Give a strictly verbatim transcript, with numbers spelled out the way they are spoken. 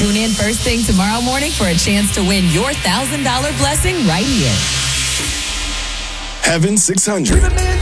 Tune in first thing tomorrow morning for a chance to win your one thousand dollars blessing right here. Heaven six hundred.